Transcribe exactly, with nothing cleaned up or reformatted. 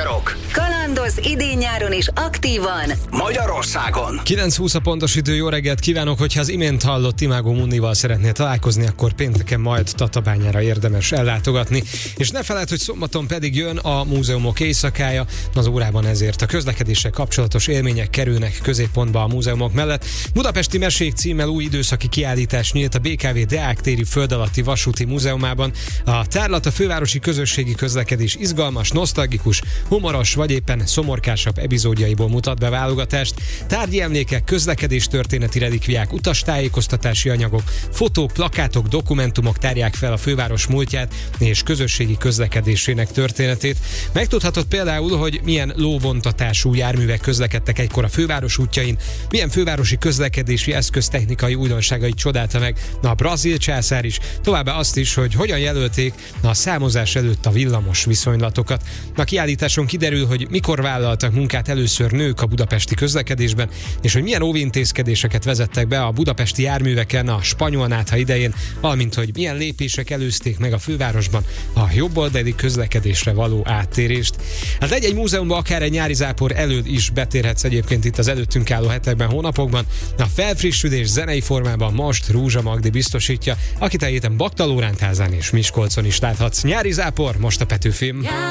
magyarok. Kalandoz idén-nyáron is aktívan Magyarországon. kilenc húsz a pontos idő, jó reggelt kívánok, hogyha az imént hallott Imágó Munnival szeretnél találkozni, akkor pénteken majd Tatabányára érdemes ellátogatni. És ne feledd, hogy szombaton pedig jön a múzeumok éjszakája, az órában ezért a közlekedéssel kapcsolatos élmények kerülnek középpontba a múzeumok mellett. Budapesti Mesék címmel új időszaki kiállítás nyílt a bé ká vé Deák téri föld alatti vasúti múzeumában. A tárlat a fővárosi közösségi közlekedés izgalmas, nosztalgikus, humoros vagy éppen szomorkásabb epizódjaiból mutat be válogatást. Tárgyi emlékek, közlekedés történeti relikviák, utastájékoztatási anyagok, fotók, plakátok, dokumentumok tárják fel a főváros múltját és közösségi közlekedésének történetét. Megtudhatod például, hogy milyen lóvontatású járművek közlekedtek egykor a főváros útjain, milyen fővárosi közlekedési eszköztechnikai újdonságait csodálta meg a brazil császár is, továbbá azt is, hogy hogyan jelölték a számozás előtt a villamos viszonylatokat. A kiállításon kiderül, hogy mikor vállaltak munkát először nők a budapesti közlekedésben, és hogy milyen óvintézkedéseket vezettek be a budapesti járműveken a spanyolnátha idején, valamint hogy milyen lépések előzték meg a fővárosban a jobboldali közlekedésre való áttérést. Hát egy-egy múzeumban akár egy nyári zápor előtt is betérhetsz egyébként itt az előttünk álló hetekben, hónapokban. A felfrissülés zenei formában most Rúzsa Magdi biztosítja, akit a héten Bakta Lóránt házán és Miskolcon is láthatsz. Nyári zápor, most a Petőfim.